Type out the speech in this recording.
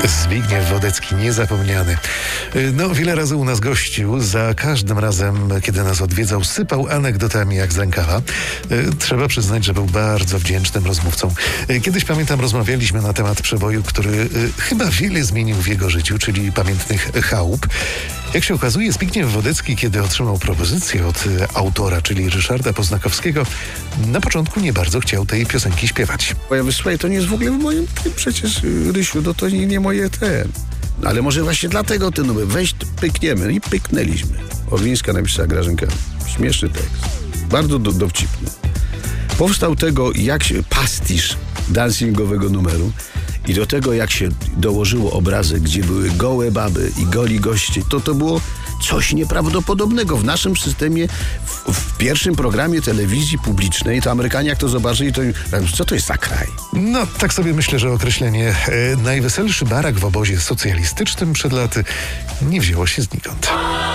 Zbigniew Wodecki, niezapomniany. No, wiele razy u nas gościł. Za każdym razem, kiedy nas odwiedzał, sypał anegdotami jak z rękawa. Trzeba przyznać, że był bardzo wdzięcznym rozmówcą. Kiedyś, pamiętam, rozmawialiśmy na temat przeboju, który chyba wiele zmienił w jego życiu, czyli pamiętnych chałup. Jak się okazuje, Zbigniew Wodecki, kiedy otrzymał propozycję od autora, czyli Ryszarda Poznakowskiego, na początku nie bardzo chciał tej piosenki śpiewać. Ja wysłuchaj, to nie jest w ogóle w moim przecież, Rysiu, no to nie moje Ale może właśnie dlatego ten numer, weź pykniemy. I pyknęliśmy. Orlińska napisała Grażynka. Śmieszny tekst. Bardzo dowcipny. Powstał tego pastisz dancingowego numeru i do tego jak się dołożyło obrazy, gdzie były gołe baby i goli goście, to było coś nieprawdopodobnego. W naszym systemie, w pierwszym programie telewizji publicznej, to Amerykanie jak to zobaczyli, to co to jest za kraj? No, tak sobie myślę, że określenie najweselszy barak w obozie socjalistycznym przed laty nie wzięło się znikąd.